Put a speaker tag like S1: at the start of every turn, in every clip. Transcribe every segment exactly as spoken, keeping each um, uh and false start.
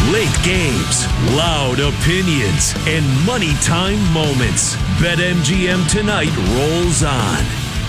S1: Late games, loud opinions, and money time moments. BetMGM Tonight rolls on.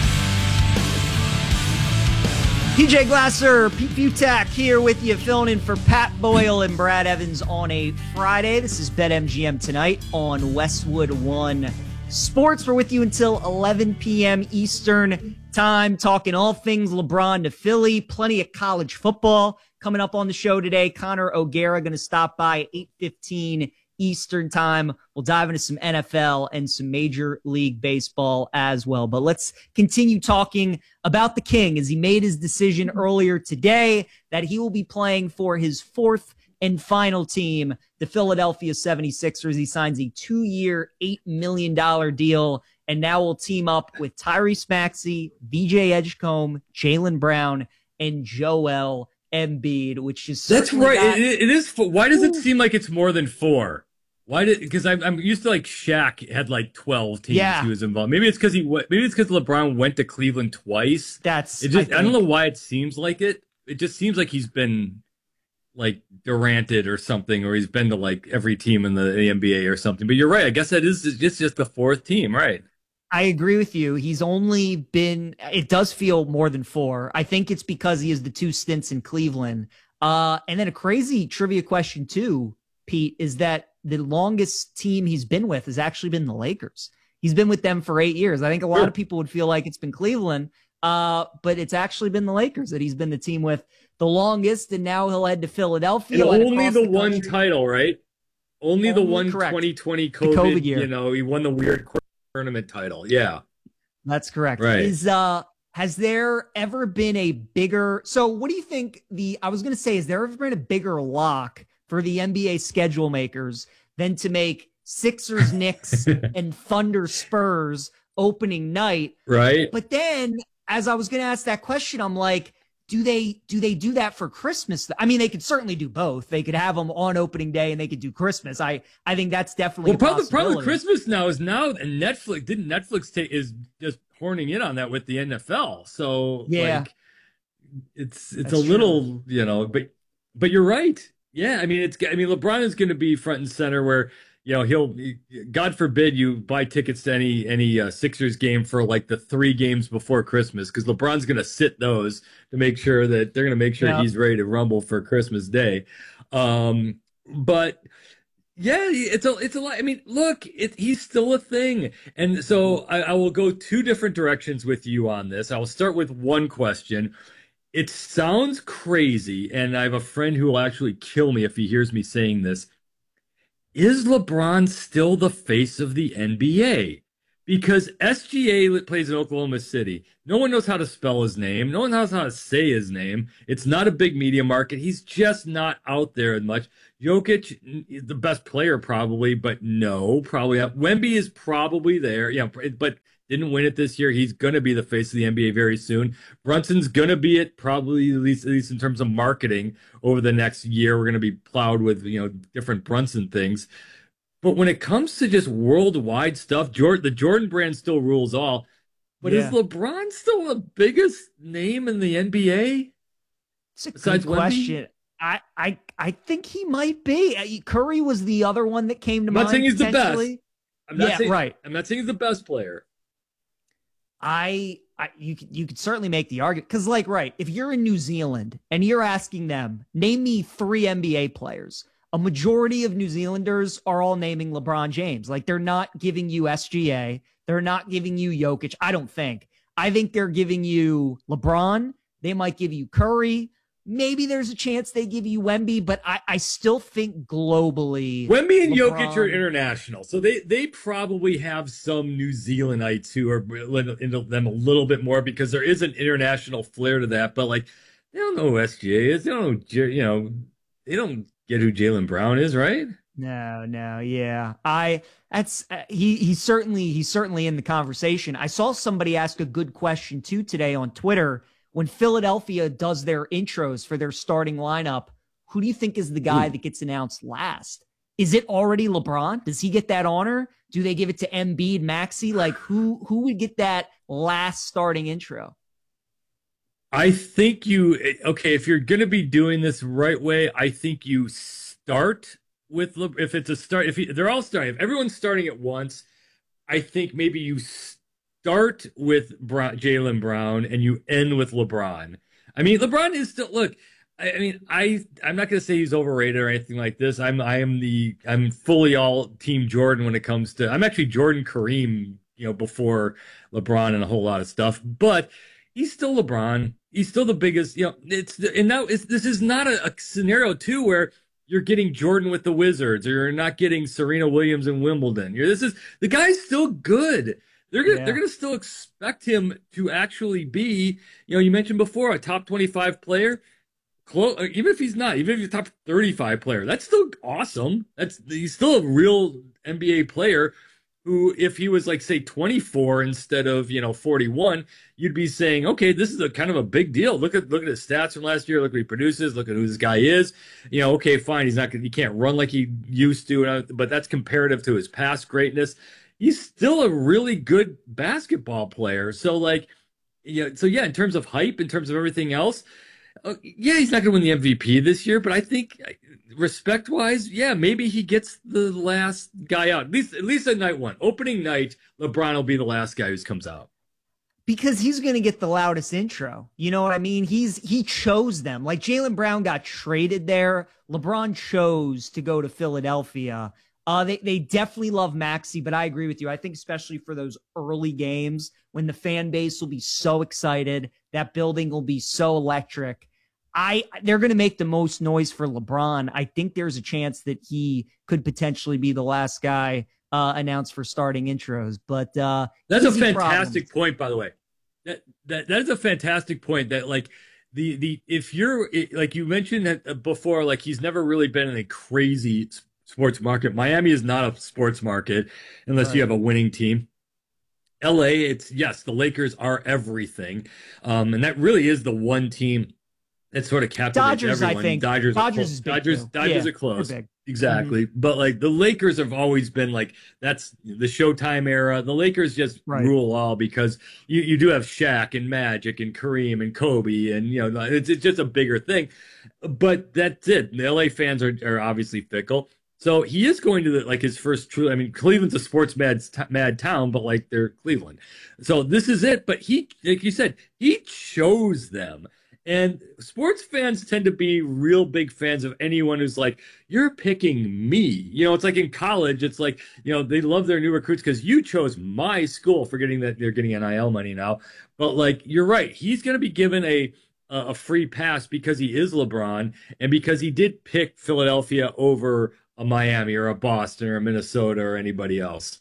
S2: P J Glasser, Pete Butak here with you, filling in for Pat Boyle and Brad Evans on a Friday. This is BetMGM Tonight on Westwood One Sports. We're with you until eleven p.m. Eastern time, talking all things LeBron to Philly. Plenty of college football coming up on the show today. Connor O'Gara going to stop by at eight fifteen Eastern time. We'll dive into some N F L and some Major League Baseball as well. But let's continue talking about the King as he made his decision earlier today that he will be playing for his fourth and final team, the Philadelphia seventy-sixers. He signs a two-year, eight million dollars deal and now will team up with Tyrese Maxey, V J Edgecombe, Jaylen Brown, and Joel Embiid, which is
S3: that's right.
S2: Got,
S3: it, it is. Why does it seem like it's more than four? Why did? Because I'm I'm used to like Shaq had like twelve teams
S2: yeah.
S3: he was involved. Maybe it's because he maybe it's because LeBron went to Cleveland twice.
S2: That's
S3: it. Just
S2: I,
S3: I don't know why it seems like it. It just seems like he's been like Duranted or something, or he's been to like every team in the, the N B A or something. But you're right. I guess that is just just the fourth team, right?
S2: I agree with you. He's only been, it does feel more than four. I think it's because he has the two stints in Cleveland. Uh, and then a crazy trivia question too, Pete, is that the longest team he's been with has actually been the Lakers. He's been with them for eight years. I think a lot
S3: sure.
S2: of people would feel like it's been Cleveland, uh, but it's actually been the Lakers that he's been the team with the longest. And now he'll head to Philadelphia.
S3: And only the,
S2: the
S3: one title, right? Only, only the one
S2: correct.
S3: twenty twenty COVID,
S2: COVID year.
S3: You know, he won the weird tournament title. Yeah.
S2: That's correct.
S3: Right.
S2: Is uh has there ever been a bigger so what do you think the I was gonna say, is there ever been a bigger lock for the N B A schedule makers than to make Sixers, Knicks, and Thunder Spurs opening night?
S3: Right.
S2: But then as I was gonna ask that question, I'm like, do they do they do that for Christmas? I mean, they could certainly do both. They could have them on opening day and they could do Christmas. I, I think that's definitely
S3: well.
S2: a
S3: Probably,
S2: possibility.
S3: probably Christmas now is now, and Netflix didn't Netflix take is just horning in on that with the N F L. So
S2: yeah,
S3: like, it's it's
S2: that's
S3: a little
S2: true.
S3: you know, but but you're right. Yeah, I mean it's I mean LeBron is going to be front and center where. You know, he'll, God forbid you buy tickets to any any uh, Sixers game for like the three games before Christmas, because LeBron's going to sit those to make sure that they're going to make sure
S2: yeah.
S3: he's ready to rumble for Christmas Day. Um, but yeah, it's a it's a lot. I mean, look, it, he's still a thing. And so I, I will go two different directions with you on this. I will start with one question. It sounds crazy, and I have a friend who will actually kill me if he hears me saying this. Is LeBron still the face of the N B A? Because S G A plays in Oklahoma City. No one knows how to spell his name. No one knows how to say his name. It's not a big media market. He's just not out there as much. Jokic is the best player probably, but no, probably not. Wemby is probably there. Yeah, but didn't win it this year. He's going to be the face of the N B A very soon. Brunson's going to be it probably, at least, at least in terms of marketing over the next year. We're going to be plowed with, you know, different Brunson things. But when it comes to just worldwide stuff, Jordan, the Jordan brand still rules all. But yeah. Is LeBron still the biggest name in the N B A?
S2: It's a good question. I, I, I think he might be. Curry was the other one that came to
S3: I'm
S2: mind.
S3: I'm not saying he's the best. I'm not
S2: yeah,
S3: saying,
S2: right.
S3: I'm not saying he's the best player.
S2: I, I you could you could certainly make the argument because, like, right, if you're in New Zealand and you're asking them, name me three N B A players, a majority of New Zealanders are all naming LeBron James. Like, they're not giving you S G A, they're not giving you Jokic. I don't think. I think they're giving you LeBron. They might give you Curry. Maybe there's a chance they give you Wemby, but I, I still think globally
S3: Wemby and
S2: LeBron,
S3: Jokic are international, so they they probably have some New Zealandites who are into them a little bit more because there is an international flair to that. But like, they don't know who S G A is. They don't know, you know, they don't get who Jaylen Brown is, right?
S2: No, no, yeah. I that's uh, he he's certainly he's certainly in the conversation. I saw somebody ask a good question too today on Twitter. When Philadelphia does their intros for their starting lineup, who do you think is the guy Ooh. that gets announced last? Is it already LeBron? Does he get that honor? Do they give it to Embiid, Maxey? Like, who who would get that last starting intro?
S3: I think you, okay, if you're going to be doing this right way, I think you start with Le, if it's a start, if he, they're all starting, if everyone's starting at once, I think maybe you start with Jaylen Brown and you end with LeBron. I mean, LeBron is still look. I, I mean, I I'm not going to say he's overrated or anything like this. I'm I am the I'm fully all team Jordan when it comes to. I'm actually Jordan Kareem, you know, before LeBron and a whole lot of stuff. But he's still LeBron. He's still the biggest. You know, it's and now it's, this is not a, a scenario too where you're getting Jordan with the Wizards or you're not getting Serena Williams in Wimbledon. You're, this is the guy's still good. They're gonna yeah. they're gonna still expect him to actually be, you know, you mentioned before a top twenty-five player. Close, even if he's not, even if he's a top thirty-five player, that's still awesome. That's he's still a real N B A player. Who, if he was like say twenty-four instead of you know forty-one, you'd be saying, okay, this is a kind of a big deal. Look at look at his stats from last year. Look what he produces. Look at who this guy is. You know, okay, fine, he's not he can't run like he used to, but that's comparative to his past greatness. He's still a really good basketball player. So like, yeah, so yeah, in terms of hype, in terms of everything else, uh, yeah, he's not going to win the M V P this year, but I think respect-wise, yeah, maybe he gets the last guy out. At least, at least at night one, opening night, LeBron will be the last guy who comes out.
S2: Because he's going to get the loudest intro. You know what I mean? He's he chose them. Like Jaylen Brown got traded there. LeBron chose to go to Philadelphia. Uh, they, they definitely love Maxey, but I agree with you. I think especially for those early games when the fan base will be so excited, that building will be so electric. I they're going to make the most noise for LeBron. I think there's a chance that he could potentially be the last guy uh, announced for starting intros. But uh,
S3: that's a fantastic problems. point, by the way. That that that is a fantastic point. That like the the if you're like you mentioned that before, like he's never really been in a crazy sports market. Miami is not a sports market unless right. you have a winning team. L A, it's yes, the Lakers are everything, um, and that really is the one team that sort of captivates
S2: Dodgers,
S3: everyone.
S2: I think.
S3: Dodgers,
S2: Dodgers,
S3: are Dodgers,
S2: too.
S3: Dodgers
S2: yeah,
S3: are close, exactly.
S2: Mm-hmm.
S3: But like the Lakers have always been like that's the Showtime era. The Lakers just
S2: right.
S3: rule all because you, you do have Shaq and Magic and Kareem and Kobe, and you know it's it's just a bigger thing. But that's it. The L A fans are are obviously fickle. So he is going to the, like his first true. I mean, Cleveland's a sports mad mad town, but like they're Cleveland. So this is it. But he, like you said, he chose them. And sports fans tend to be real big fans of anyone who's like, you're picking me. You know, it's like in college, it's like, you know, they love their new recruits because you chose my school, forgetting that they're getting N I L money now. But like, you're right. He's going to be given a a free pass because he is LeBron and because he did pick Philadelphia over a Miami or a Boston or a Minnesota or anybody else.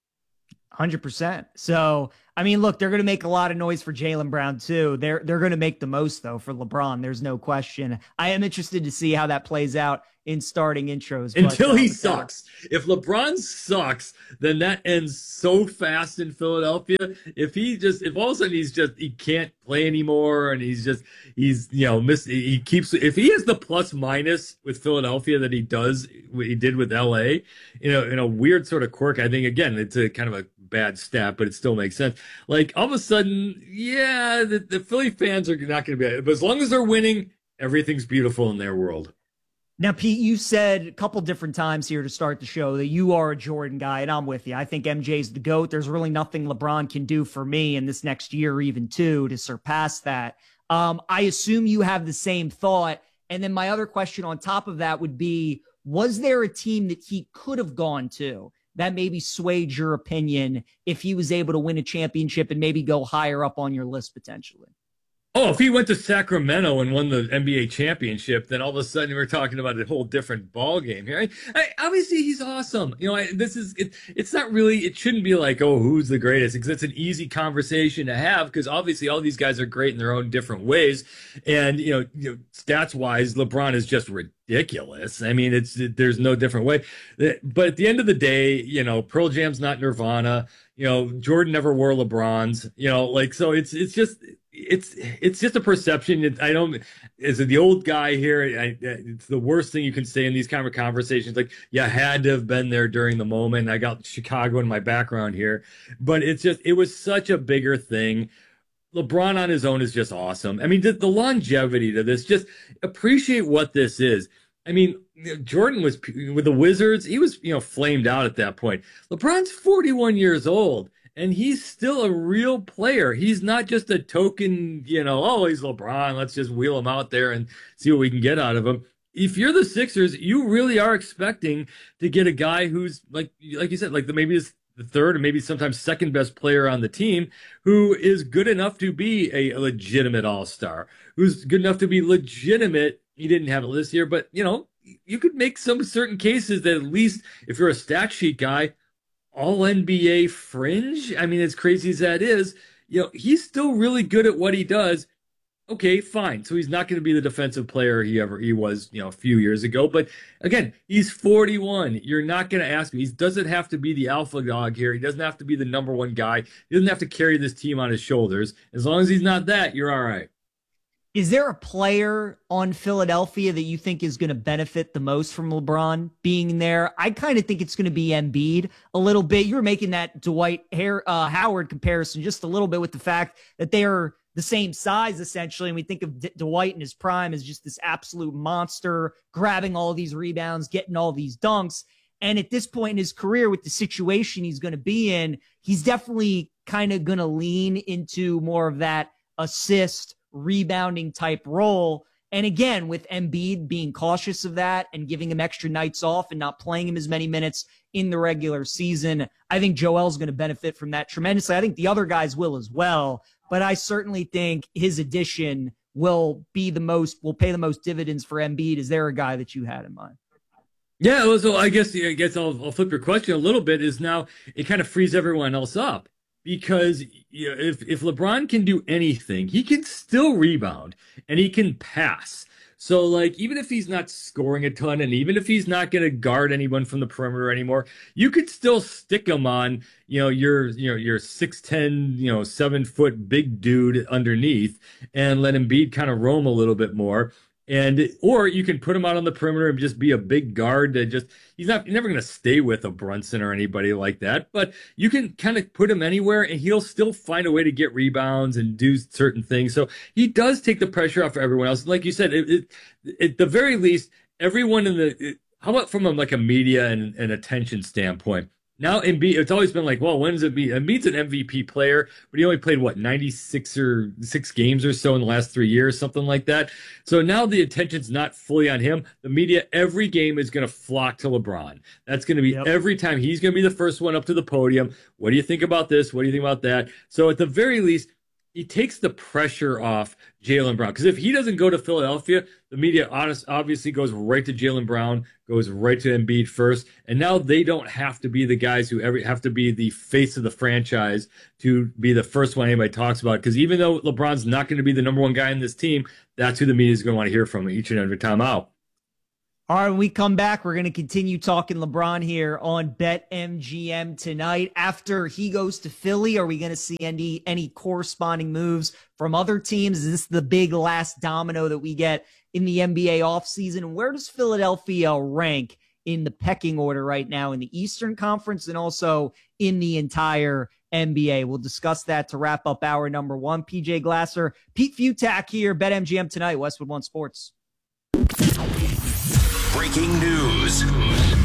S2: one hundred percent. So, I mean, look, they're going to make a lot of noise for Jaylen Brown too. They're they're going to make the most though for LeBron. There's no question. I am interested to see how that plays out in starting intros.
S3: Until
S2: but,
S3: he
S2: uh,
S3: sucks. If LeBron sucks, then that ends so fast in Philadelphia. If he just, if all of a sudden he's just, he can't play anymore and he's just, he's, you know, miss, he keeps, if he has the plus minus with Philadelphia that he does, what he did with L A, you know, in a weird sort of quirk, I think, again, it's a kind of a bad stat, but it still makes sense. Like all of a sudden, yeah, the, the Philly fans are not going to be, but as long as they're winning, everything's beautiful in their world.
S2: Now, Pete, you said a couple different times here to start the show that you are a Jordan guy, and I'm with you. I think M J's the GOAT. There's really nothing LeBron can do for me in this next year, even two, to surpass that. Um, I assume you have the same thought. And then my other question on top of that would be, was there a team that he could have gone to that maybe swayed your opinion if he was able to win a championship and maybe go higher up on your list potentially?
S3: Oh, if he went to Sacramento and won the N B A championship, then all of a sudden we're talking about a whole different ball game here. I, I, obviously, he's awesome. You know, I, this is it, it's not really. It shouldn't be like, oh, who's the greatest? Because it's an easy conversation to have. Because obviously, all these guys are great in their own different ways. And you know, you know stats wise, LeBron is just ridiculous. I mean, it's it, there's no different way. But at the end of the day, you know, Pearl Jam's not Nirvana. You know, Jordan never wore LeBrons. You know, like so. It's it's just. It's it's just a perception. I don't, as the old guy here, I, it's the worst thing you can say in these kind of conversations. Like, you had to have been there during the moment. I got Chicago in my background here. But it's just, it was such a bigger thing. LeBron on his own is just awesome. I mean, the, the longevity to this, just appreciate what this is. I mean, Jordan was with the Wizards. He was, you know, flamed out at that point. LeBron's forty-one years old, and he's still a real player. He's not just a token, you know, oh, he's LeBron. Let's just wheel him out there and see what we can get out of him. If you're the Sixers, you really are expecting to get a guy who's like, like you said, like the maybe is the third and maybe sometimes second best player on the team, who is good enough to be a legitimate all-star, who's good enough to be legitimate. He didn't have it this year, but you know, you could make some certain cases that at least if you're a stat sheet guy, all N B A fringe. I mean, as crazy as that is, you know, he's still really good at what he does. Okay, fine. So he's not going to be the defensive player he ever he was, you know, a few years ago. But again, he's forty-one. You're not going to ask him. He doesn't have to be the alpha dog here. He doesn't have to be the number one guy. He doesn't have to carry this team on his shoulders. As long as he's not that, you're all right.
S2: Is there a player on Philadelphia that you think is going to benefit the most from LeBron being there? I kind of think it's going to be Embiid a little bit. You were making that Dwight uh, Howard comparison just a little bit with the fact that they are the same size, essentially. And we think of D- Dwight in his prime as just this absolute monster, grabbing all these rebounds, getting all these dunks. And at this point in his career, with the situation he's going to be in, he's definitely kind of going to lean into more of that assist, rebounding type role. And again, with Embiid being cautious of that and giving him extra nights off and not playing him as many minutes in the regular season, I think Joel's going to benefit from that tremendously. I think the other guys will as well, but I certainly think his addition will be the most, will pay the most dividends for Embiid. Is there a guy that you had in mind?
S3: Yeah, so I guess I guess I'll, I'll flip your question a little bit. Is now it kind of frees everyone else up. Because you know, if, if LeBron can do anything, he can still rebound and he can pass. So, like, even if he's not scoring a ton and even if he's not going to guard anyone from the perimeter anymore, you could still stick him on, you know, your, you know, your six ten, you know, seven foot big dude underneath and let Embiid kind of roam a little bit more. And or you can put him out on the perimeter and just be a big guard that just he's not you're never going to stay with a Brunson or anybody like that, but you can kind of put him anywhere and he'll still find a way to get rebounds and do certain things. So he does take the pressure off of everyone else. Like you said, it, it, at the very least, everyone in the it, how about from a, like a media and, and attention standpoint? Now, Embiid, it's always been like, well, when does it be? Embiid's an M V P player, but he only played, what, ninety-six or six games or so in the last three years, something like that. So now the attention's not fully on him. The media, every game is going to flock to LeBron. That's going to be yep. Every time he's going to be the first one up to the podium. What do you think about this? What do you think about that? So at the very least, he takes the pressure off Jaylen Brown. Because if he doesn't go to Philadelphia, the media honest, obviously goes right to Jaylen Brown, goes right to Embiid first. And now they don't have to be the guys who every, have to be the face of the franchise to be the first one anybody talks about. Because even though LeBron's not going to be the number one guy in this team, that's who the media is going to want to hear from each and every time out.
S2: All right, when we come back, we're going to continue talking LeBron here on BetMGM tonight. After he goes to Philly, are we going to see any any corresponding moves from other teams? Is this the big last domino that we get in the N B A offseason? Where does Philadelphia rank in the pecking order right now in the Eastern Conference and also in the entire N B A? We'll discuss that to wrap up hour number one. P J Glasser, Pete Fiutak here, BetMGM tonight, Westwood One Sports.
S1: Breaking news.